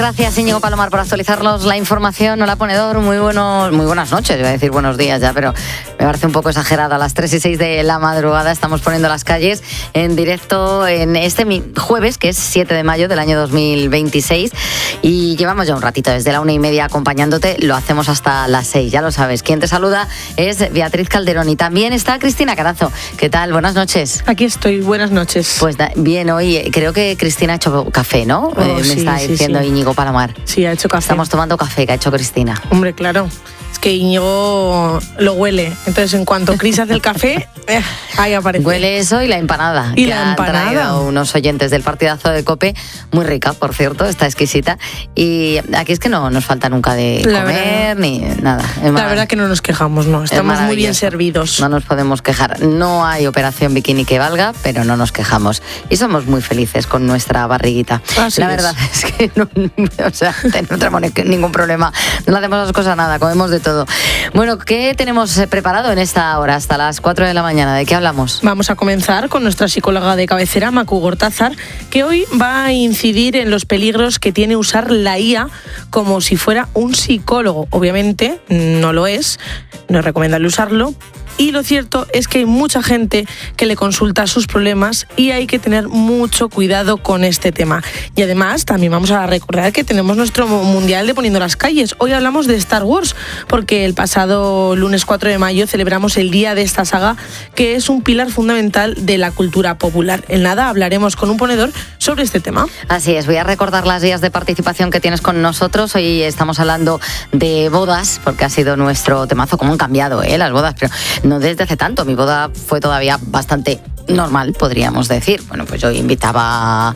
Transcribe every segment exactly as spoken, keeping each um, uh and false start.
Gracias, Íñigo Palomar, por actualizarnos la información. Hola, ponedor, muy, buenos, muy buenas noches. Iba a decir buenos días ya, pero me parece un poco exagerada. A las tres y seis de la madrugada estamos poniendo las calles en directo en este jueves, que es siete de mayo del año dos mil veintiséis. Y llevamos ya un ratito, desde la una y media acompañándote. Lo hacemos hasta las seis, ya lo sabes. Quien te saluda es Beatriz Calderón y también está Cristina Carazo. ¿Qué tal? Buenas noches. Aquí estoy, buenas noches. Pues bien, hoy creo que Cristina ha hecho café, ¿no? Oh, eh, me sí, está sí, diciendo sí. Íñigo Palomar. Sí, ha hecho café. Estamos tomando café que ha hecho Cristina. Hombre, claro. Es que Íñigo lo huele. Entonces, en cuanto Cris hace el café, eh, ahí aparece. Huele eso y la empanada. Y que la han empanada. traído unos oyentes del partidazo de COPE. Muy rica, por cierto, está exquisita. Y aquí es que no nos falta nunca de La comer verdad. ni nada. Es La marav- verdad que no nos quejamos, no. es Estamos muy bien maravilloso. servidos. No nos podemos quejar. No hay operación bikini que valga, pero no nos quejamos. Y somos muy felices con nuestra barriguita. Así la es. verdad es que no, o sea, no tenemos ningún problema. No le hacemos las cosas nada, comemos de todo. Bueno, ¿qué tenemos preparado en esta hora hasta las cuatro de la mañana? ¿De qué hablamos? Vamos a comenzar con nuestra psicóloga de cabecera, Macu Gortázar, que hoy va a incidir en los peligros que tiene usar la I A como si fuera un psicólogo. Obviamente no lo es, no es recomendable usarlo. Y lo cierto es que hay mucha gente que le consulta sus problemas y hay que tener mucho cuidado con este tema. Y además también vamos a recordar que tenemos nuestro Mundial de Poniendo las Calles. Hoy hablamos de Star Wars porque el pasado lunes cuatro de mayo celebramos el día de esta saga, que es un pilar fundamental de la cultura popular. En nada hablaremos con un ponedor sobre este tema. Así es, voy a recordar las vías de participación que tienes con nosotros. Hoy estamos hablando de bodas, porque ha sido nuestro temazo. Cómo han cambiado ¿eh? las bodas, pero no desde hace tanto. Mi boda fue todavía bastante normal, podríamos decir. Bueno, pues yo invitaba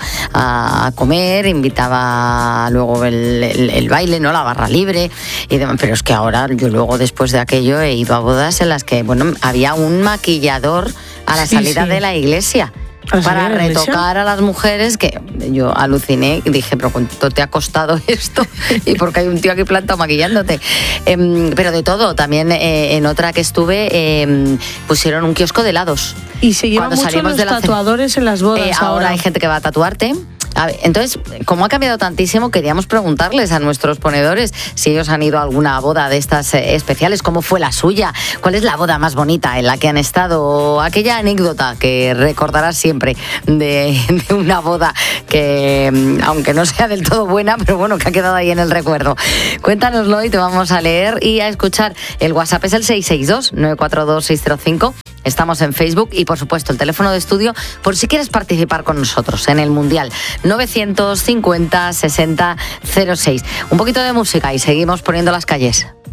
a comer, invitaba luego el, el, el baile, ¿no? La barra libre y demás. Pero es que ahora, yo luego después de aquello he ido a bodas en las que, bueno, había un maquillador a la Sí, salida sí. de la iglesia. ¿A la Para salida de la iglesia? retocar a las mujeres, que yo aluciné, dije, pero ¿cuánto te ha costado esto? Y porque hay un tío aquí plantado maquillándote. Eh, pero de todo, también eh, en otra que estuve eh, pusieron un kiosco de helados. Y se llevan Cuando mucho salimos los de la cena. tatuadores en las bodas Eh, ahora. ahora. hay gente que va a tatuarte. A ver, entonces, como ha cambiado tantísimo, queríamos preguntarles a nuestros ponedores si ellos han ido a alguna boda de estas eh, especiales, cómo fue la suya, cuál es la boda más bonita en la que han estado, o aquella anécdota que recordarás siempre de, de una boda que, mm, aunque no sea del todo buena, pero bueno, que ha quedado ahí en el recuerdo. Cuéntanoslo y te vamos a leer y a escuchar. El WhatsApp es el seis seis dos, nueve cuatro dos, seis cero cinco. Estamos en Facebook y, por supuesto, el teléfono de estudio por si quieres participar con nosotros en el Mundial. novecientos cincuenta, sesenta, cero seis. Un poquito de música y seguimos poniendo las calles.